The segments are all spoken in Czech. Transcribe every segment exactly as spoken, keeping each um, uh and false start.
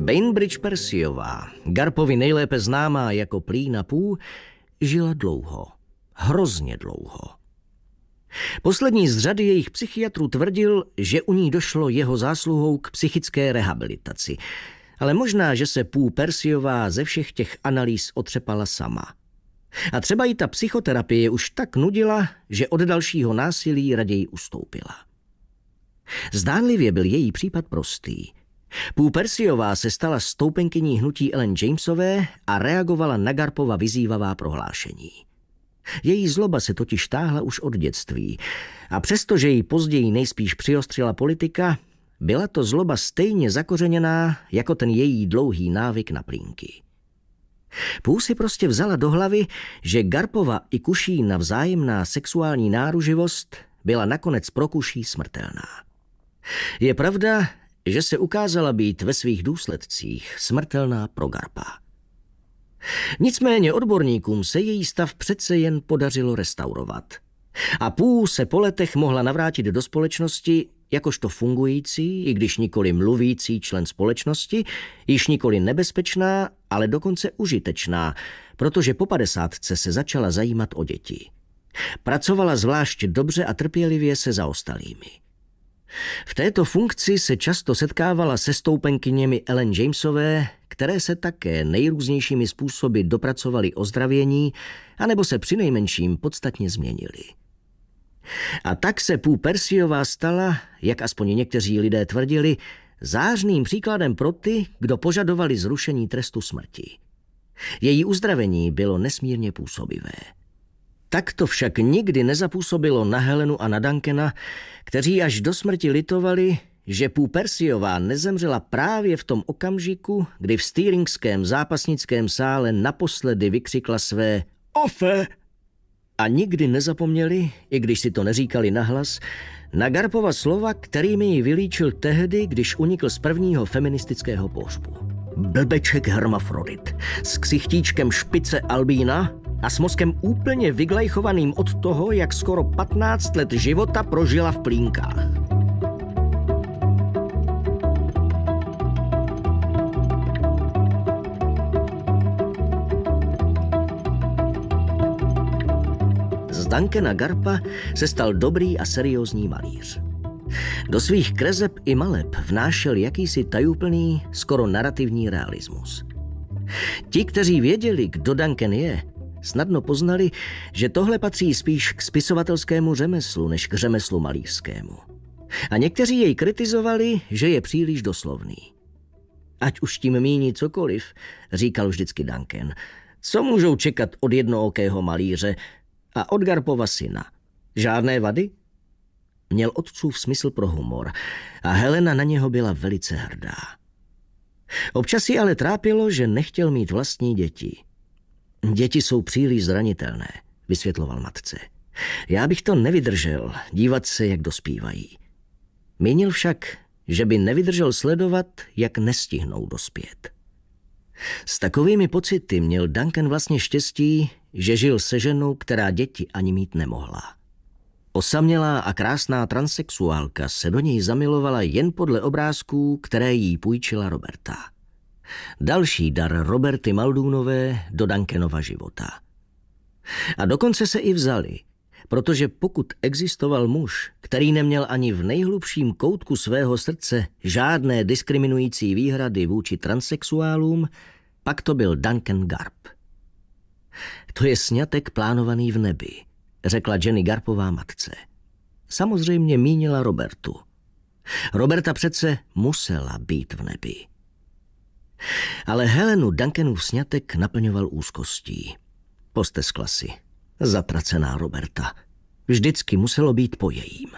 Bainbridge Percyová, Garpovi nejlépe známá jako Plína Pooh, žila dlouho. Hrozně dlouho. Poslední z řady jejich psychiatrů tvrdil, že u ní došlo jeho zásluhou k psychické rehabilitaci. Ale možná, že se Pooh Percyová ze všech těch analýz otřepala sama. A třeba jí ta psychoterapie už tak nudila, že od dalšího násilí raději ustoupila. Zdánlivě byl její případ prostý. Pooh Percyová se stala stoupenkyní hnutí Ellen Jamesové a reagovala na Garpova vyzývavá prohlášení. Její zloba se totiž táhla už od dětství a přestože ji později nejspíš přiostřila politika, byla to zloba stejně zakořeněná jako ten její dlouhý návyk na plínky. Pooh si prostě vzala do hlavy, že Garpova i Kušína vzájemná sexuální náruživost byla nakonec pro Kuší smrtelná. Je pravda, že se ukázala být ve svých důsledcích smrtelná pro Garpa. Nicméně odborníkům se její stav přece jen podařilo restaurovat. A Pooh se po letech mohla navrátit do společnosti jakožto fungující, i když nikoli mluvící člen společnosti, již nikoli nebezpečná, ale dokonce užitečná, protože po padesátce se začala zajímat o děti. Pracovala zvlášť dobře a trpělivě se zaostalými. V této funkci se často setkávala se stoupenkyněmi Ellen Jamesové, které se také nejrůznějšími způsoby dopracovaly ozdravění, anebo se přinejmenším podstatně změnily. A tak se Pooh Percyová stala, jak aspoň někteří lidé tvrdili, zářným příkladem pro ty, kdo požadovali zrušení trestu smrti. Její uzdravení bylo nesmírně působivé. Tak to však nikdy nezapůsobilo na Helenu a na Duncana, kteří až do smrti litovali, že Pooh Percyová nezemřela právě v tom okamžiku, kdy v Stirlingském zápasnickém sále naposledy vykřikla své "Ofe!" A nikdy nezapomněli, i když si to neříkali nahlas, na Garpova slova, kterými ji vylíčil tehdy, když unikl z prvního feministického pohřbu. Blbeček hermafrodit, s ksichtíčkem špice albína a s mozkem úplně vyglajchovaným od toho, jak skoro patnáct let života prožila v plínkách. Z Duncana Garpa se stal dobrý a seriózní malíř. Do svých kreseb i maleb vnášel jakýsi tajuplný, skoro narrativní realismus. Ti, kteří věděli, kdo Duncan je, snadno poznali, že tohle patří spíš k spisovatelskému řemeslu, než k řemeslu malířskému. A někteří jej kritizovali, že je příliš doslovný. Ať už tím míní cokoliv, říkal vždycky Duncan. Co můžou čekat od jednookého malíře a od Garpova syna? Žádné vady? Měl otcův smysl pro humor a Helena na něho byla velice hrdá. Občas ji ale trápilo, že nechtěl mít vlastní děti. Děti jsou příliš zranitelné, vysvětloval matce. Já bych to nevydržel, dívat se, jak dospívají. Mínil však, že by nevydržel sledovat, jak nestihnou dospět. S takovými pocity měl Duncan vlastně štěstí, že žil se ženou, která děti ani mít nemohla. Osamělá a krásná transsexuálka se do něj zamilovala jen podle obrázků, které jí půjčila Roberta. Další dar Roberty Muldoonové do Duncanova života. A dokonce se i vzali, protože pokud existoval muž, který neměl ani v nejhlubším koutku svého srdce žádné diskriminující výhrady vůči transsexuálům, pak to byl Duncan Garp. To je sňatek plánovaný v nebi, řekla Jenny Garpová matce. Samozřejmě mínila Robertu. Roberta přece musela být v nebi. Ale Helenu Duncanův sňatek naplňoval úzkostí. Posteskla si. Zatracená Roberta. Vždycky muselo být po jejím.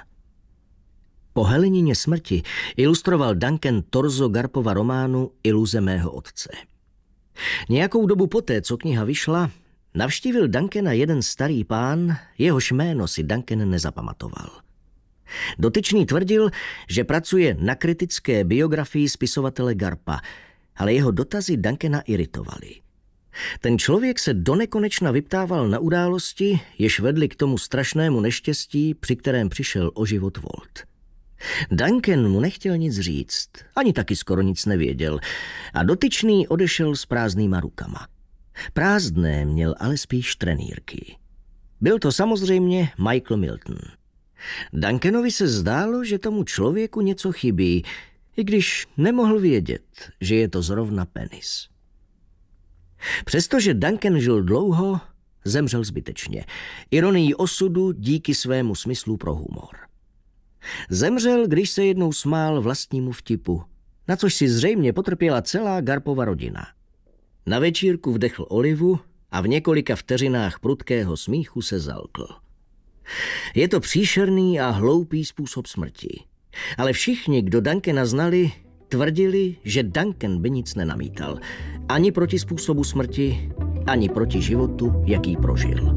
Po Helenině smrti ilustroval Duncan torzo Garpova románu Iluze mého otce. Nějakou dobu poté, co kniha vyšla, navštívil Duncana jeden starý pán, jehož jméno si Duncan nezapamatoval. Dotyčný tvrdil, že pracuje na kritické biografii spisovatele Garpa, ale jeho dotazy Duncana iritovaly. Ten člověk se donekonečna vyptával na události, jež vedly k tomu strašnému neštěstí, při kterém přišel o život Walt. Duncan mu nechtěl nic říct, ani taky skoro nic nevěděl a dotyčný odešel s prázdnýma rukama. Prázdné měl ale spíš trenýrky. Byl to samozřejmě Michael Milton. Duncanovi se zdálo, že tomu člověku něco chybí, i když nemohl vědět, že je to zrovna penis. Přestože Duncan žil dlouho, zemřel zbytečně. Ironii osudu díky svému smyslu pro humor. Zemřel, když se jednou smál vlastnímu vtipu, na což si zřejmě potrpěla celá Garpova rodina. Na večírku vdechl olivu a v několika vteřinách prudkého smíchu se zalkl. Je to příšerný a hloupý způsob smrti. Ale všichni, kdo Duncana znali, tvrdili, že Duncan by nic nenamítal. Ani proti způsobu smrti, ani proti životu, jaký prožil.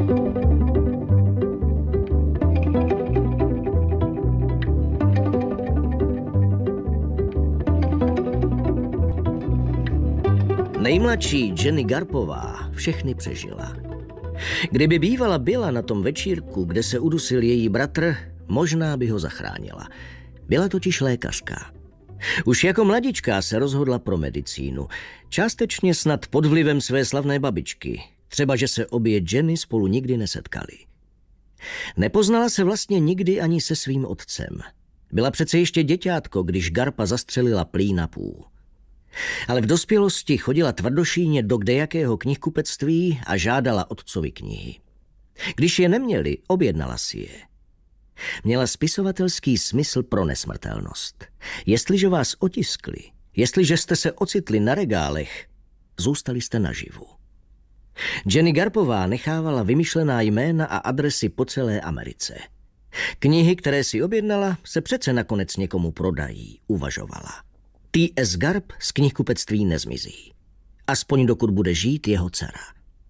Nejmladší Jenny Garpová všechny přežila. Kdyby bývala byla na tom večírku, kde se udusil její bratr, možná by ho zachránila. Byla totiž lékařka. Už jako mladička se rozhodla pro medicínu. Částečně snad pod vlivem své slavné babičky. Třeba, že se obě Jenny spolu nikdy nesetkali. Nepoznala se vlastně nikdy ani se svým otcem. Byla přece ještě děťátko, když Garpa zastřelila plý na půl. Ale v dospělosti chodila tvrdošíjně do kdejakého knihkupectví a žádala otcovi knihy. Když je neměli, objednala si je. Měla spisovatelský smysl pro nesmrtelnost. Jestliže vás otiskli, jestliže jste se ocitli na regálech, zůstali jste naživu. Jenny Garpová nechávala vymyšlená jména a adresy po celé Americe. Knihy, které si objednala, se přece nakonec někomu prodají, uvažovala. T S. Garp z knihkupectví nezmizí. Aspoň dokud bude žít jeho dcera.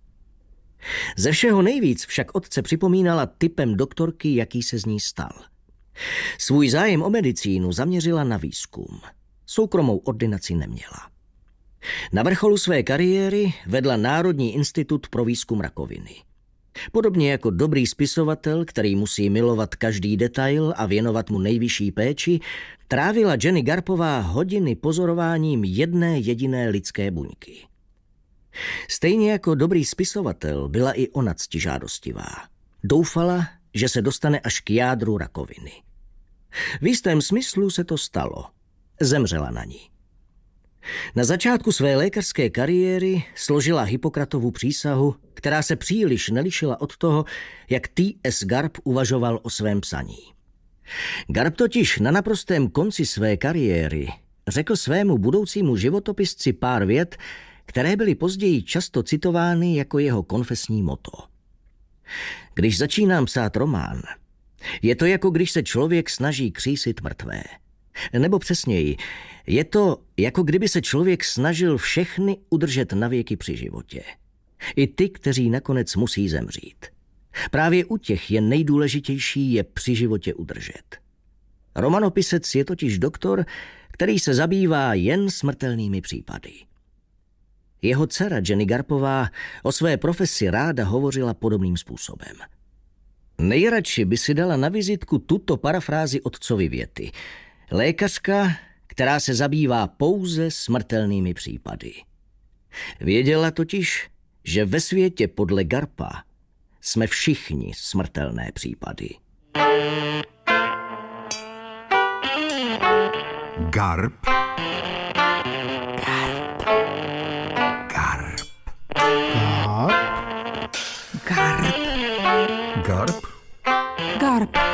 Ze všeho nejvíc však otce připomínala typem doktorky, jaký se z ní stal. Svůj zájem o medicínu zaměřila na výzkum. Soukromou ordinaci neměla. Na vrcholu své kariéry vedla Národní institut pro výzkum rakoviny. Podobně jako dobrý spisovatel, který musí milovat každý detail a věnovat mu nejvyšší péči, trávila Jenny Garpová hodiny pozorováním jedné jediné lidské buňky. Stejně jako dobrý spisovatel byla i ona ctižádostivá. Doufala, že se dostane až k jádru rakoviny. V jistém smyslu se to stalo. Zemřela na ní. Na začátku své lékařské kariéry složila Hippokratovu přísahu, která se příliš nelišila od toho, jak T S. Garp uvažoval o svém psaní. Garp totiž na naprostém konci své kariéry řekl svému budoucímu životopisci pár vět, které byly později často citovány jako jeho konfesní motto. Když začínám psát román, je to jako když se člověk snaží křísit mrtvé. Nebo přesněji, je to jako kdyby se člověk snažil všechny udržet navěky při životě. I ty, kteří nakonec musí zemřít. Právě u těch je nejdůležitější je při životě udržet. Romanopisec je totiž doktor, který se zabývá jen smrtelnými případy. Jeho dcera Jenny Garpová o své profesi ráda hovořila podobným způsobem. Nejradši by si dala na vizitku tuto parafrázi otcovy věty. Lékařka, která se zabývá pouze smrtelnými případy. Věděla totiž, že ve světě podle Garpa jsme všichni smrtelné případy. Garp. Garp. Garp. Garp. Garp. Garp.